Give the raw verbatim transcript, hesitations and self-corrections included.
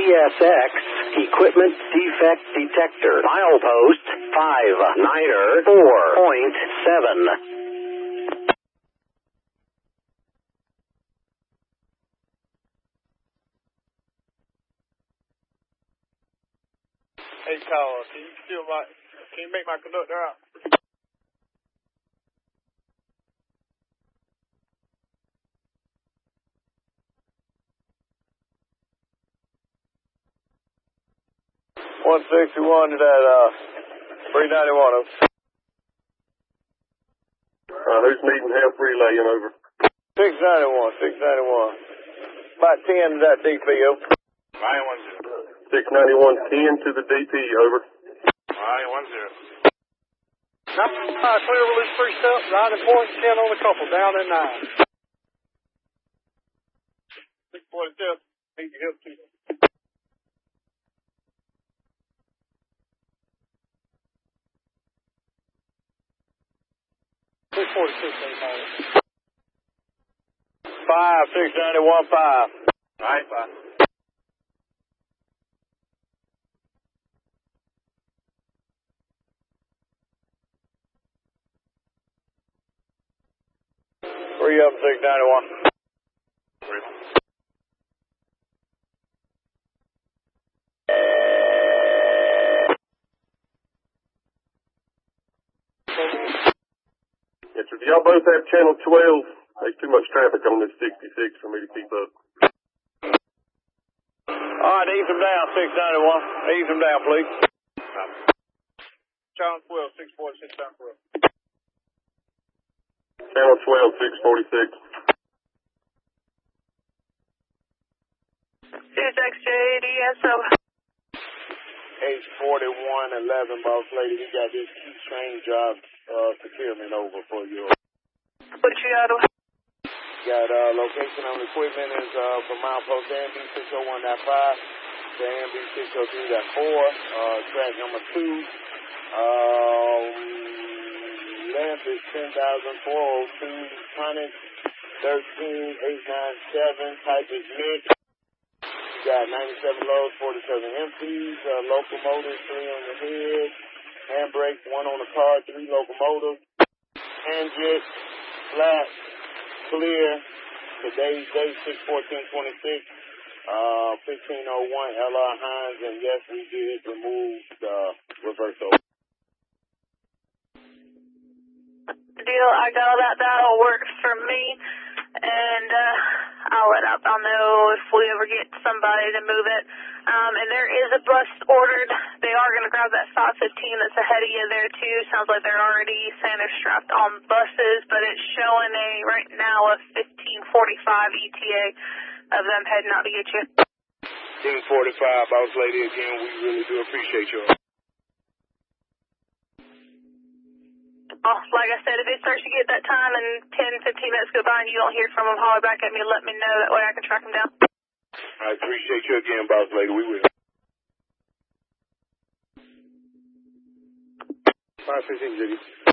S X Equipment Defect Detector. Milepost five niner four point seven. Hey, caller, can you steal my, can you make my conductor out? one sixty-one to that, uh, three ninety-one. Uh, who's needing help relaying over? six ninety-one, six ninety-one. About ten to that D P O. nine one zero. six ninety-one ten to the D P, over. nine one zero. Uh, clear release three step, nine point, ten on the couple, down in nine. six forty-seven, need your help too. six forty-six, five, six ninety-one, five. Nine, five. Three of them, six ninety-one. Three. Yes, sir. Do y'all both have channel twelve? There's too much traffic on this sixty-six for me to keep up. All right, ease them down, six ninety-one. Ease them down, please. Channel twelve, six forty-six, down for us. Channel twelve, six forty-six. six X J D S O. eight forty-one eleven, boss lady. We got this key train job uh, procurement over for you. What you got? Got uh, location on the equipment is uh, from milepost A M B six oh one point five to A M B six oh three point four. Uh, track number two. Um, length is ten thousand four hundred two. Tonnage thirteen eight ninety-seven. Type is mixed. Got ninety-seven loads, forty-seven empties. Uh, locomotives, three on the head. Handbrake, one on the car, three locomotives. Handjet, flat, clear. Today's date, six fourteen twenty-six. Uh, fifteen oh one L R Hines, and yes, we did remove the reversal. Deal, I got all that. That'll work for me. And uh, I'll let outbound know if we ever get somebody to move it. Um, and there is a bus ordered. They are going to grab that five fifteen that's ahead of you there, too. Sounds like they're already saying they're strapped on buses, but it's showing a, right now, a fifteen forty-five E T A of them heading out to get you. fifteen forty-five, boss lady, again, we really do appreciate you. Oh, like I said, if it starts to get that time and ten, fifteen minutes go by and you don't hear from them, holler back at me and let me know. That way I can track them down. I appreciate you again, boss lady. We will. five fifteen, Judy.